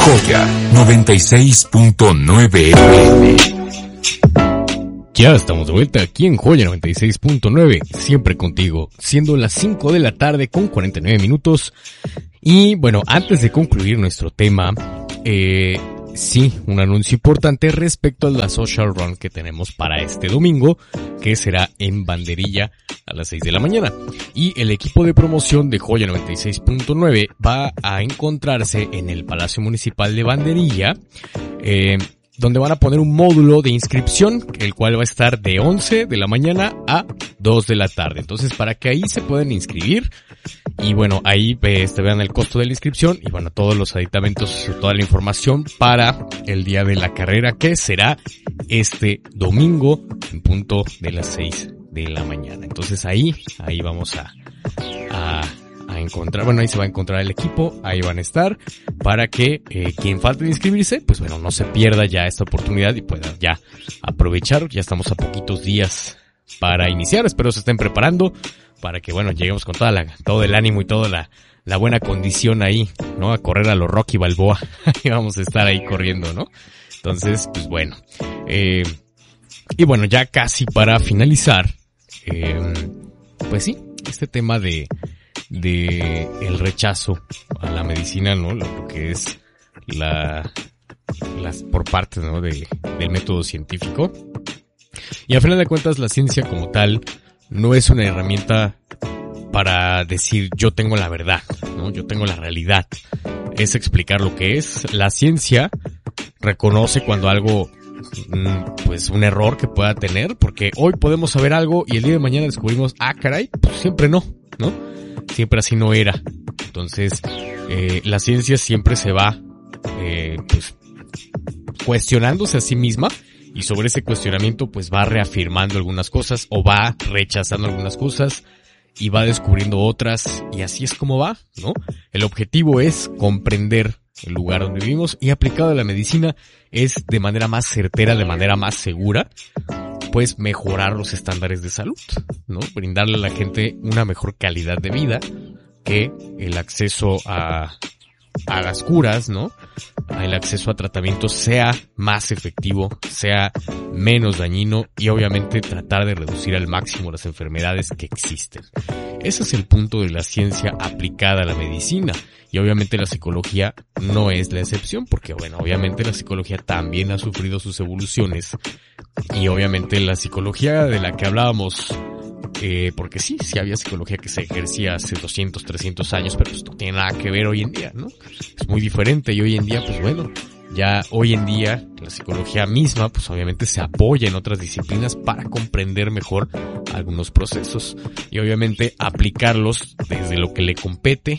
Joya 96.9 FM. Ya estamos de vuelta aquí en Joya 96.9, siempre contigo, siendo las 5 de la tarde con 49 minutos. Y bueno, antes de concluir nuestro tema, sí, un anuncio importante respecto a la social run que tenemos para este domingo, que será en Banderilla a las 6 de la mañana. Y el equipo de promoción de Joya 96.9 va a encontrarse en el Palacio Municipal de Banderilla, donde van a poner un módulo de inscripción, el cual va a estar de 11 de la mañana a 2 de la tarde. Entonces, para que ahí se puedan inscribir, y bueno, ahí vean el costo de la inscripción, y bueno, todos los aditamentos, toda la información para el día de la carrera, que será este domingo, en punto de las 6 de la mañana. Entonces ahí vamos a encontrar, bueno, ahí se va a encontrar el equipo, ahí van a estar, para que quien falte de inscribirse, pues bueno, no se pierda ya esta oportunidad y pueda ya aprovechar. Ya estamos a poquitos días para iniciar, espero se estén preparando para que bueno, lleguemos con todo el ánimo y toda la buena condición ahí, ¿no? A correr a los Rocky Balboa, y vamos a estar ahí corriendo, ¿no? Entonces, pues bueno, y bueno, ya casi para finalizar, pues sí, este tema de el rechazo a la medicina, ¿no? Lo que es las por parte, ¿no? del método científico. Y al final de cuentas, la ciencia como tal no es una herramienta para decir yo tengo la verdad, ¿no? Yo tengo la realidad. Es explicar lo que es. La ciencia reconoce cuando algo, pues un error que pueda tener, porque hoy podemos saber algo y el día de mañana descubrimos, caray, pues siempre no, ¿no? Siempre así no era. Entonces, la ciencia siempre se va, pues, cuestionándose a sí misma, y sobre ese cuestionamiento, pues, va reafirmando algunas cosas, o va rechazando algunas cosas, y va descubriendo otras, y así es como va, ¿no? El objetivo es comprender el lugar donde vivimos, y aplicado a la medicina es de manera más certera, de manera más segura, pues mejorar los estándares de salud, ¿no? Brindarle a la gente una mejor calidad de vida, que el acceso a las curas, ¿no? El acceso a tratamientos sea más efectivo, sea menos dañino, y obviamente tratar de reducir al máximo las enfermedades que existen. Ese es el punto de la ciencia aplicada a la medicina, y obviamente la psicología no es la excepción, porque bueno, obviamente la psicología también ha sufrido sus evoluciones, y obviamente la psicología de la que hablábamos, porque sí había psicología que se ejercía hace 200, 300 años, pero pues no tiene nada que ver hoy en día, ¿no? Es muy diferente, y hoy en día, pues bueno, ya hoy en día la psicología misma, pues obviamente se apoya en otras disciplinas para comprender mejor algunos procesos, y obviamente aplicarlos desde lo que le compete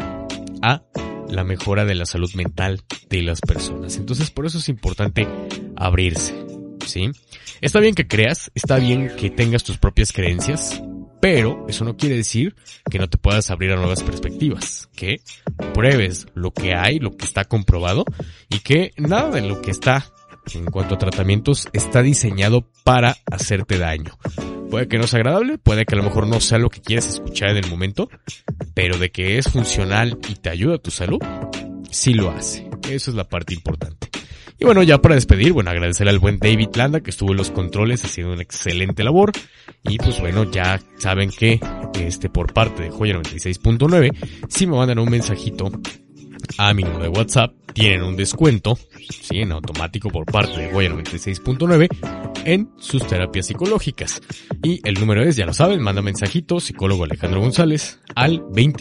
a la mejora de la salud mental de las personas. Entonces, por eso es importante abrirse, ¿sí? Está bien que creas, está bien que tengas tus propias creencias, pero eso no quiere decir que no te puedas abrir a nuevas perspectivas, que pruebes lo que hay, lo que está comprobado, y que nada de lo que está en cuanto a tratamientos está diseñado para hacerte daño. Puede que no sea agradable, puede que a lo mejor no sea lo que quieres escuchar en el momento, pero de que es funcional y te ayuda a tu salud, sí lo hace. Eso es la parte importante. Y bueno, ya para despedir, bueno, agradecer al buen David Landa, que estuvo en los controles haciendo una excelente labor. Y pues bueno, ya saben que por parte de Joya 96.9, si me mandan un mensajito a mi número de WhatsApp, tienen un descuento, sí, en automático por parte de Joya 96.9 en sus terapias psicológicas. Y el número es, ya lo saben, manda mensajito, psicólogo Alejandro González, al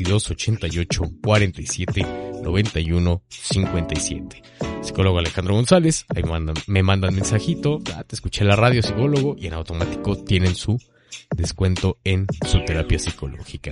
2288 47 91 57. Psicólogo Alejandro González, ahí me mandan mensajito, te escuché en la radio, psicólogo, y en automático tienen su descuento en su terapia psicológica.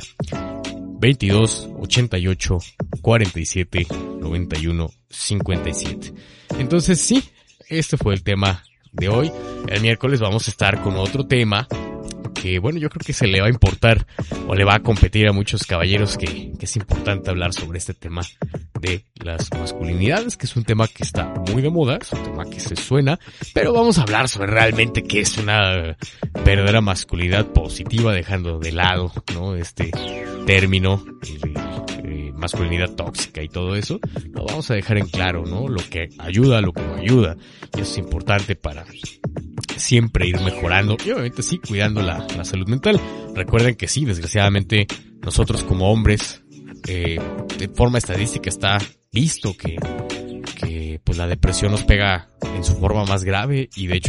22 88 47 91 57. Entonces sí, este fue el tema de hoy. El miércoles vamos a estar con otro tema que, bueno, yo creo que se le va a importar o le va a competir a muchos caballeros, que es importante hablar sobre este tema de las masculinidades, que es un tema que está muy de moda, es un tema que se suena, pero vamos a hablar sobre realmente qué es una verdadera masculinidad positiva, dejando de lado, ¿no? Este término masculinidad tóxica y todo eso, lo vamos a dejar en claro, ¿no? Lo que ayuda, lo que no ayuda. Y eso es importante para siempre ir mejorando y obviamente sí, cuidando la salud mental. Recuerden que sí, desgraciadamente, nosotros como hombres, de forma estadística está visto que pues la depresión nos pega en su forma más grave y de hecho